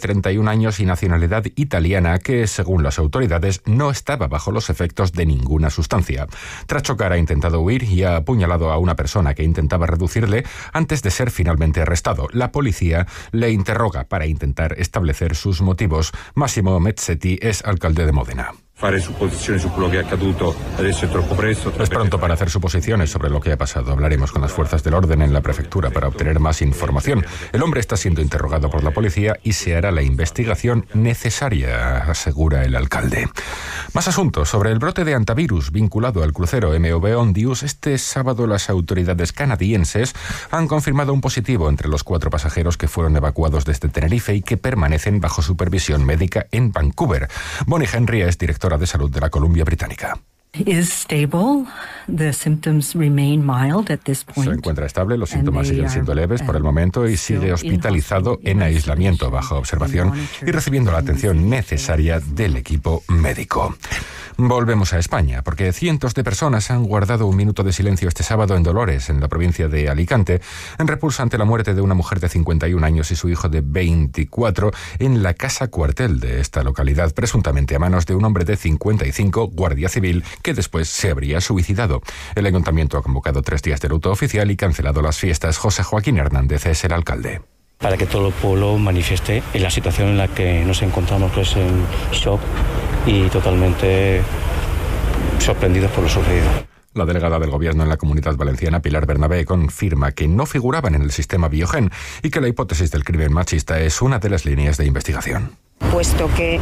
31 años y nacionalidad italiana que, según las autoridades, no estaba bajo los efectos de ninguna sustancia. Tras chocar ha intentado huir y ha apuñalado a una persona que intentaba reducirle antes de ser finalmente arrestado. La policía le interroga para intentar establecer sus motivos. Massimo Mezzetti es alcalde de Módena. Es pronto para hacer suposiciones sobre lo que ha pasado. Hablaremos con las fuerzas del orden en la prefectura para obtener más información. El hombre está siendo interrogado por la policía y se hará la investigación necesaria, asegura el alcalde. Más asuntos sobre el brote de antivirus vinculado al crucero MV Ondius. Este sábado las autoridades canadienses han confirmado un positivo entre los 4 pasajeros que fueron evacuados desde Tenerife y que permanecen bajo supervisión médica en Vancouver. Bonnie Henry es directora de salud de la Columbia Británica. Se encuentra estable, los síntomas siguen siendo leves por el momento y sigue hospitalizado en aislamiento bajo observación y recibiendo la atención necesaria del equipo médico. Volvemos a España, porque cientos de personas han guardado un minuto de silencio este sábado en Dolores, en la provincia de Alicante, en repulsa ante la muerte de una mujer de 51 años y su hijo de 24 en la casa cuartel de esta localidad, presuntamente a manos de un hombre de 55, guardia civil, que después se habría suicidado. El ayuntamiento ha convocado 3 días de luto oficial y cancelado las fiestas. José Joaquín Hernández es el alcalde. Para que todo el pueblo manifieste en la situación en la que nos encontramos, que es en shock y totalmente sorprendidos por lo sucedido. La delegada del Gobierno en la Comunidad Valenciana, Pilar Bernabé, confirma que no figuraban en el sistema Biogen y que la hipótesis del crimen machista es una de las líneas de investigación. Puesto que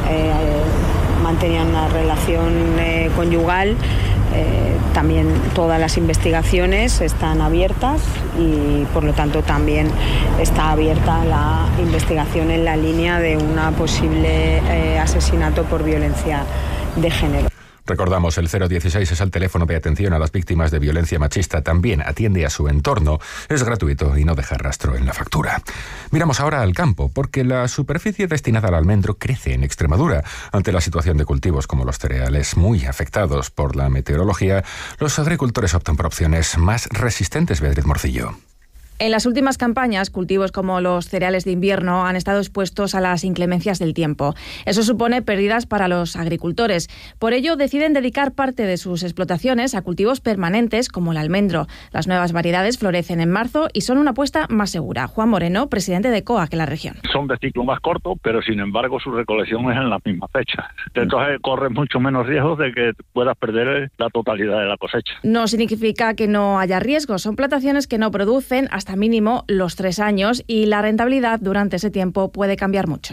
mantenían una relación conyugal, también todas las investigaciones están abiertas y por lo tanto también está abierta la investigación en la línea de un posible asesinato por violencia de género. Recordamos, el 016 es el teléfono de atención a las víctimas de violencia machista. También atiende a su entorno. Es gratuito y no deja rastro en la factura. Miramos ahora al campo, porque la superficie destinada al almendro crece en Extremadura. Ante la situación de cultivos como los cereales muy afectados por la meteorología, los agricultores optan por opciones más resistentes. Beatriz Morcillo. En las últimas campañas, cultivos como los cereales de invierno han estado expuestos a las inclemencias del tiempo. Eso supone pérdidas para los agricultores. Por ello, deciden dedicar parte de sus explotaciones a cultivos permanentes como el almendro. Las nuevas variedades florecen en marzo y son una apuesta más segura. Juan Moreno, presidente de COAC en la región. Son de ciclo más corto, pero sin embargo su recolección es en la misma fecha. Entonces corres mucho menos riesgos de que puedas perder la totalidad de la cosecha. No significa que no haya riesgos. Son plantaciones que no producen hasta mínimo los 3 años y la rentabilidad durante ese tiempo puede cambiar mucho.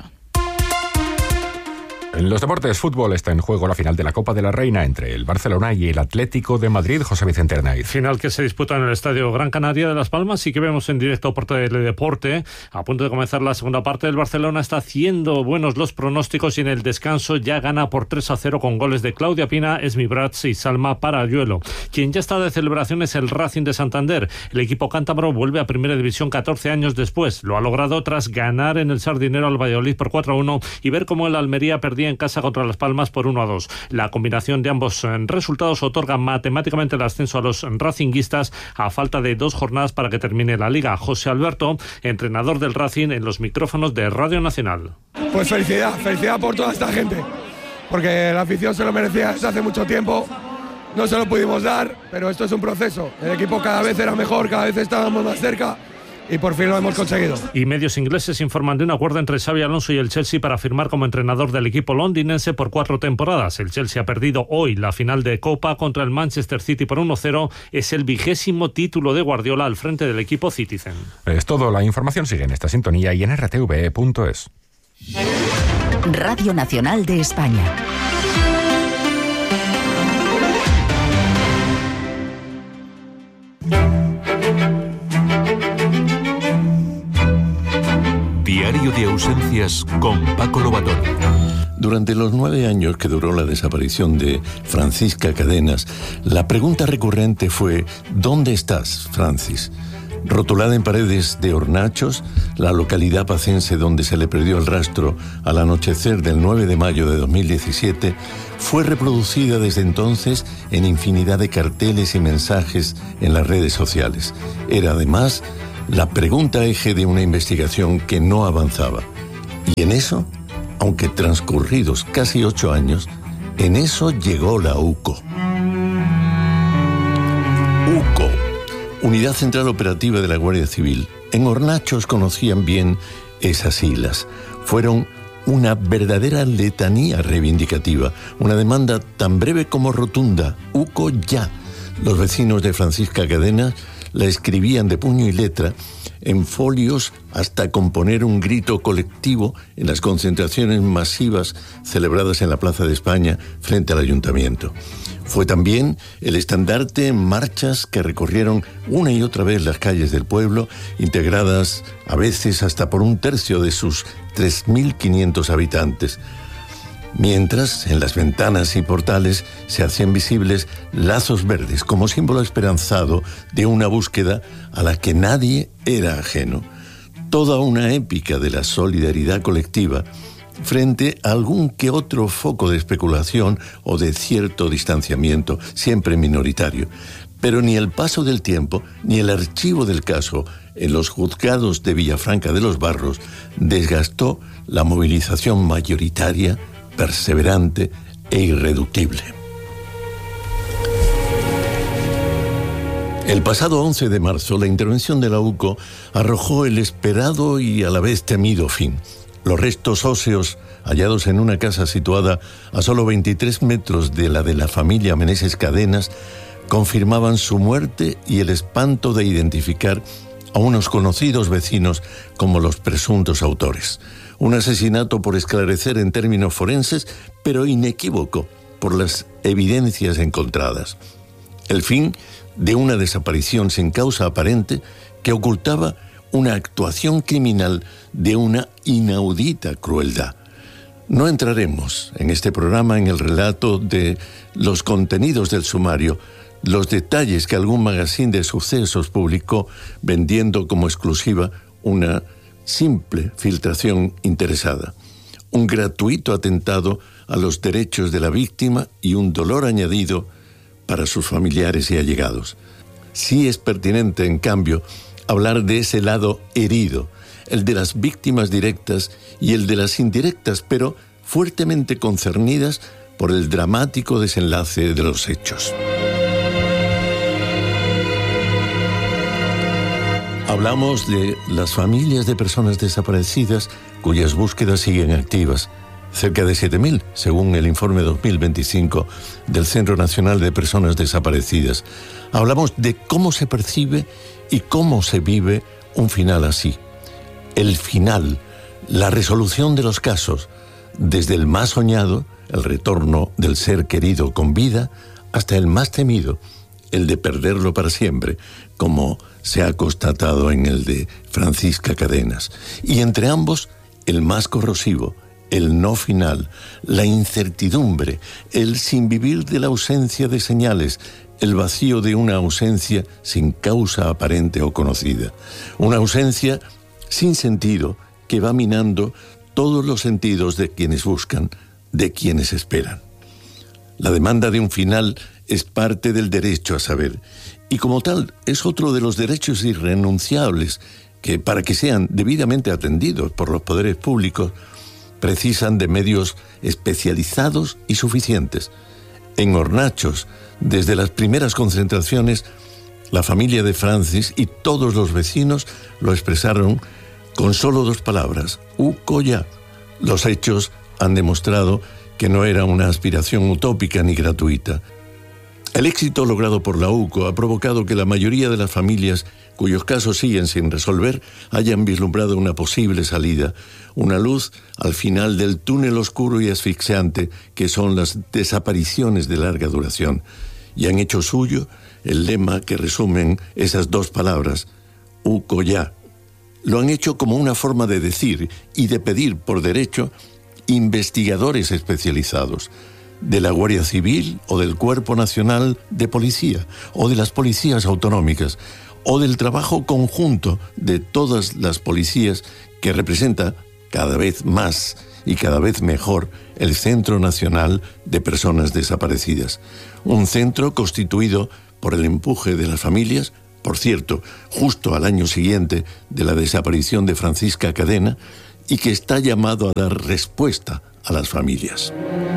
En los deportes, fútbol, está en juego la final de la Copa de la Reina entre el Barcelona y el Atlético de Madrid. José Vicente Arnaiz. Final que se disputa en el Estadio Gran Canaria de Las Palmas y que vemos en directo por Teledeporte. A punto de comenzar la segunda parte, el Barcelona está haciendo buenos los pronósticos y en el descanso ya gana por 3-0 con goles de Claudia Pina, Esmi Brats y Salma Parayuelo. Quien ya está de celebración es el Racing de Santander. El equipo cántabro vuelve a Primera División 14 años después. Lo ha logrado tras ganar en el Sardinero al Valladolid por 4-1 y ver cómo el Almería perdía en casa contra Las Palmas por 1-2. La combinación de ambos resultados otorga matemáticamente el ascenso a los racinguistas a falta de 2 jornadas para que termine la liga. José Alberto, entrenador del Racing, en los micrófonos de Radio Nacional. Pues felicidad por toda esta gente, porque la afición se lo merecía desde hace mucho tiempo. No se lo pudimos dar, pero esto es un proceso. El equipo cada vez era mejor, cada vez estábamos más cerca. Y por fin lo hemos conseguido. Y medios ingleses informan de un acuerdo entre Xabi Alonso y el Chelsea para firmar como entrenador del equipo londinense por 4 temporadas. El Chelsea ha perdido hoy la final de Copa contra el Manchester City por 1-0. Es el 20º título de Guardiola al frente del equipo Citizen. Es todo. La información sigue en esta sintonía y en rtve.es. Radio Nacional de España. Diario de ausencias con Paco Lobatón. Durante los 9 años que duró la desaparición de Francisca Cadenas, la pregunta recurrente fue: ¿dónde estás, Francis? Rotulada en paredes de hornachos, la localidad pacense donde se le perdió el rastro al anochecer del 9 de mayo de 2017, fue reproducida desde entonces en infinidad de carteles y mensajes en las redes sociales. Era además la pregunta eje de una investigación que no avanzaba. Y en eso, aunque transcurridos casi 8 años, en eso llegó la UCO. UCO, Unidad Central Operativa de la Guardia Civil. En Hornachos conocían bien esas siglas. Fueron una verdadera letanía reivindicativa, una demanda tan breve como rotunda. UCO ya. Los vecinos de Francisca Cadenas la escribían de puño y letra en folios hasta componer un grito colectivo en las concentraciones masivas celebradas en la Plaza de España frente al Ayuntamiento. Fue también el estandarte en marchas que recorrieron una y otra vez las calles del pueblo, integradas a veces hasta por 1/3 de sus 3.500 habitantes. Mientras, en las ventanas y portales se hacían visibles lazos verdes como símbolo esperanzado de una búsqueda a la que nadie era ajeno. Toda una épica de la solidaridad colectiva frente a algún que otro foco de especulación o de cierto distanciamiento, siempre minoritario. Pero ni el paso del tiempo, ni el archivo del caso en los juzgados de Villafranca de los Barros desgastó la movilización mayoritaria, perseverante e irreductible. El pasado 11 de marzo, la intervención de la UCO arrojó el esperado y a la vez temido fin. Los restos óseos hallados en una casa situada a solo 23 metros de la familia Meneses Cadenas confirmaban su muerte y el espanto de identificar a unos conocidos vecinos como los presuntos autores. Un asesinato por esclarecer en términos forenses, pero inequívoco por las evidencias encontradas. El fin de una desaparición sin causa aparente que ocultaba una actuación criminal de una inaudita crueldad. No entraremos en este programa en el relato de los contenidos del sumario, los detalles que algún magazine de sucesos publicó vendiendo como exclusiva una simple filtración interesada, un gratuito atentado a los derechos de la víctima y un dolor añadido para sus familiares y allegados. Sí es pertinente, en cambio, hablar de ese lado herido, el de las víctimas directas y el de las indirectas, pero fuertemente concernidas por el dramático desenlace de los hechos. Hablamos de las familias de personas desaparecidas cuyas búsquedas siguen activas, cerca de 7.000, según el informe 2025 del Centro Nacional de Personas Desaparecidas. Hablamos de cómo se percibe y cómo se vive un final así. El final, la resolución de los casos, desde el más soñado, el retorno del ser querido con vida, hasta el más temido, el de perderlo para siempre, como se ha constatado en el de Francisca Cadenas. Y entre ambos, el más corrosivo, el no final, la incertidumbre, el sin vivir de la ausencia de señales, el vacío de una ausencia sin causa aparente o conocida. Una ausencia sin sentido que va minando todos los sentidos de quienes buscan, de quienes esperan. La demanda de un final es parte del derecho a saber, y como tal es otro de los derechos irrenunciables que, para que sean debidamente atendidos por los poderes públicos, precisan de medios especializados y suficientes. En Hornachos, desde las primeras concentraciones, la familia de Francis y todos los vecinos lo expresaron con solo 2 palabras: UCO ya. Los hechos han demostrado que no era una aspiración utópica ni gratuita. El éxito logrado por la UCO ha provocado que la mayoría de las familias cuyos casos siguen sin resolver hayan vislumbrado una posible salida, una luz al final del túnel oscuro y asfixiante que son las desapariciones de larga duración, y han hecho suyo el lema que resumen esas 2 palabras: UCO ya. Lo han hecho como una forma de decir y de pedir por derecho investigadores especializados, de la Guardia Civil o del Cuerpo Nacional de Policía o de las policías autonómicas o del trabajo conjunto de todas las policías que representa cada vez más y cada vez mejor el Centro Nacional de Personas Desaparecidas. Un centro constituido por el empuje de las familias, por cierto, justo al año siguiente de la desaparición de Francisca Cadena, y que está llamado a dar respuesta a las familias.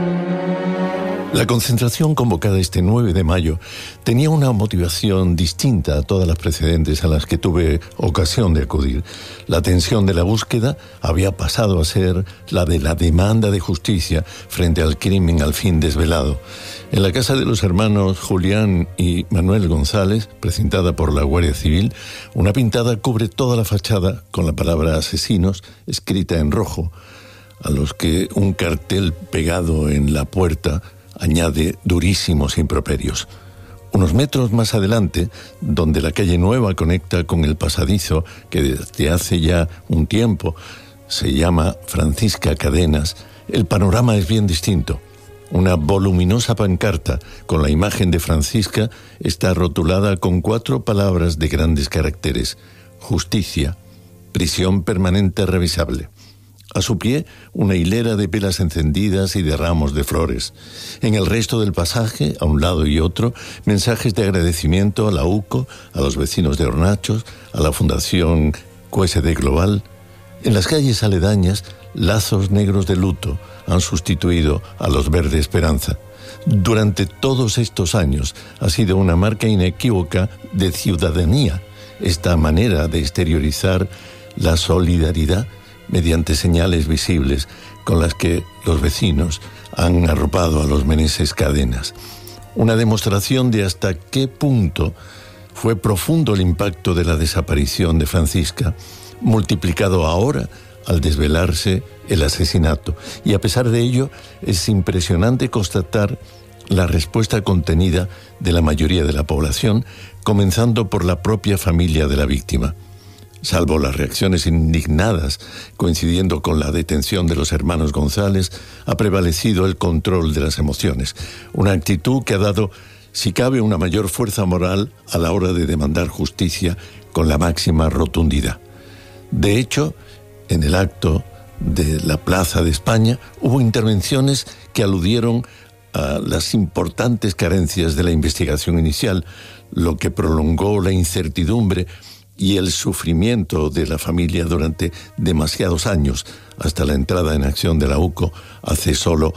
La concentración convocada este 9 de mayo tenía una motivación distinta a todas las precedentes a las que tuve ocasión de acudir. La tensión de la búsqueda había pasado a ser la de la demanda de justicia frente al crimen al fin desvelado. En la casa de los hermanos Julián y Manuel González, precintada por la Guardia Civil, una pintada cubre toda la fachada con la palabra asesinos escrita en rojo, a los que un cartel pegado en la puerta añade durísimos improperios. Unos metros más adelante, donde la calle Nueva conecta con el pasadizo que desde hace ya un tiempo se llama Francisca Cadenas, el panorama es bien distinto. Una voluminosa pancarta con la imagen de Francisca está rotulada con 4 palabras de grandes caracteres: justicia, prisión permanente revisable. A su pie, una hilera de velas encendidas y de ramos de flores. En el resto del pasaje, a un lado y otro, mensajes de agradecimiento a la UCO, a los vecinos de Hornachos, a la Fundación QSD Global. En las calles aledañas, lazos negros de luto han sustituido a los verde esperanza. Durante todos estos años ha sido una marca inequívoca de ciudadanía esta manera de exteriorizar la solidaridad mediante señales visibles con las que los vecinos han arropado a los Meneses Cadenas. Una demostración de hasta qué punto fue profundo el impacto de la desaparición de Francisca, multiplicado ahora al desvelarse el asesinato. Y a pesar de ello, es impresionante constatar la respuesta contenida de la mayoría de la población, comenzando por la propia familia de la víctima. Salvo las reacciones indignadas, coincidiendo con la detención de los hermanos González, ha prevalecido el control de las emociones. Una actitud que ha dado, si cabe, una mayor fuerza moral a la hora de demandar justicia con la máxima rotundidad. De hecho, en el acto de la Plaza de España hubo intervenciones que aludieron a las importantes carencias de la investigación inicial, lo que prolongó la incertidumbre y el sufrimiento de la familia durante demasiados años, hasta la entrada en acción de la UCO hace solo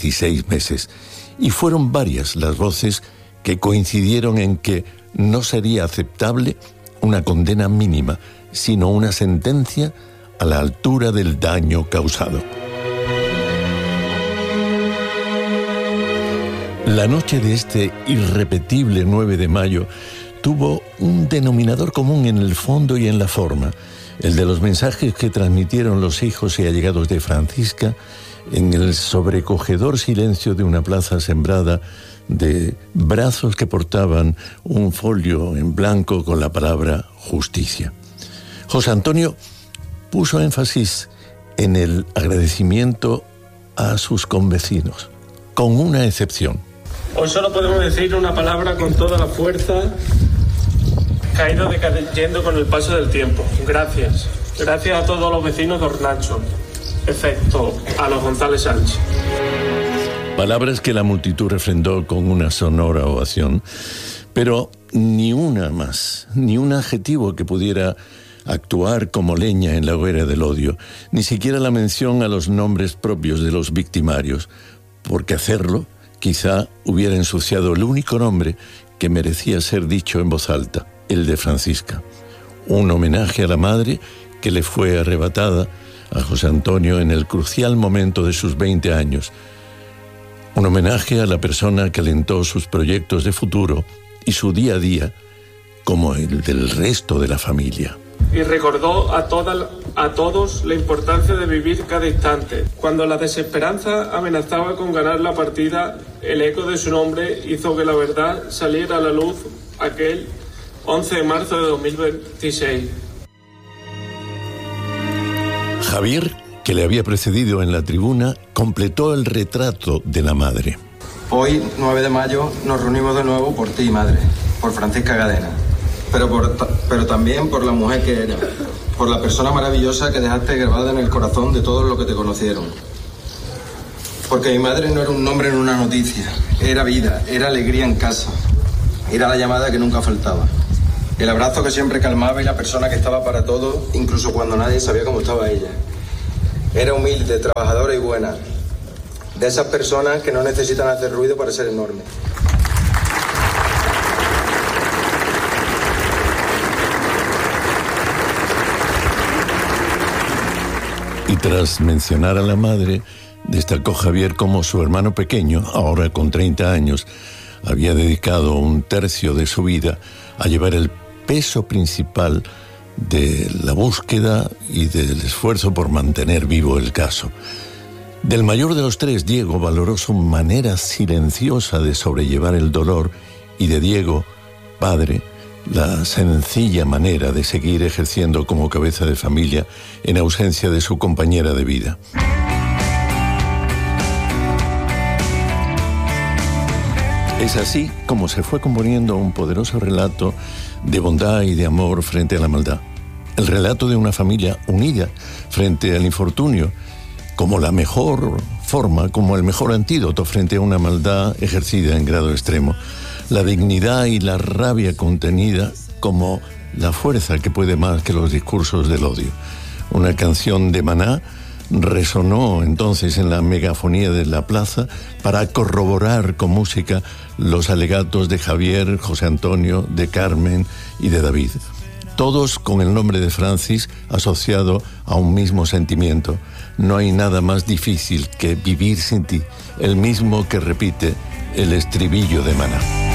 16 meses. Y fueron varias las voces que coincidieron en que no sería aceptable una condena mínima, sino una sentencia a la altura del daño causado. La noche de este irrepetible 9 de mayo tuvo un denominador común en el fondo y en la forma, el de los mensajes que transmitieron los hijos y allegados de Francisca en el sobrecogedor silencio de una plaza sembrada de brazos que portaban un folio en blanco con la palabra justicia. José Antonio puso énfasis en el agradecimiento a sus convecinos, con una excepción. Hoy solo podemos decir una palabra con toda la fuerza que ha ido decayendo con el paso del tiempo. Gracias. Gracias a todos los vecinos de Hornacho, excepto a los González Sánchez. Palabras que la multitud refrendó con una sonora ovación, pero ni una más, ni un adjetivo que pudiera actuar como leña en la hoguera del odio, ni siquiera la mención a los nombres propios de los victimarios, porque hacerlo quizá hubiera ensuciado el único nombre que merecía ser dicho en voz alta, el de Francisca. Un homenaje a la madre que le fue arrebatada a José Antonio en el crucial momento de sus 20 años. Un homenaje a la persona que alentó sus proyectos de futuro y su día a día, como el del resto de la familia. Y recordó a todos la importancia de vivir cada instante. Cuando la desesperanza amenazaba con ganar la partida, el eco de su nombre hizo que la verdad saliera a la luz aquel 11 de marzo de 2026. Javier, que le había precedido en la tribuna, completó el retrato de la madre. Hoy, 9 de mayo, nos reunimos de nuevo por ti, madre, por Francisca Cadenas. Pero también por la mujer que eres, por la persona maravillosa que dejaste grabada en el corazón de todos los que te conocieron. Porque mi madre no era un nombre en una noticia, era vida, era alegría en casa, era la llamada que nunca faltaba, el abrazo que siempre calmaba y la persona que estaba para todo, incluso cuando nadie sabía cómo estaba ella. Era humilde, trabajadora y buena. De esas personas que no necesitan hacer ruido para ser enormes. Y tras mencionar a la madre, destacó Javier cómo su hermano pequeño, ahora con 30 años, había dedicado un tercio de su vida a llevar el peso principal de la búsqueda y del esfuerzo por mantener vivo el caso. Del mayor de los tres, Diego valoró su manera silenciosa de sobrellevar el dolor y de Diego, padre, la sencilla manera de seguir ejerciendo como cabeza de familia en ausencia de su compañera de vida. Es así como se fue componiendo un poderoso relato de bondad y de amor frente a la maldad. El relato de una familia unida frente al infortunio, como la mejor forma, como el mejor antídoto frente a una maldad ejercida en grado extremo. La dignidad y la rabia contenida como la fuerza que puede más que los discursos del odio. Una canción de Maná resonó entonces en la megafonía de la plaza para corroborar con música los alegatos de Javier, José Antonio, de Carmen y de David. Todos con el nombre de Francis asociado a un mismo sentimiento. No hay nada más difícil que vivir sin ti, el mismo que repite el estribillo de Maná.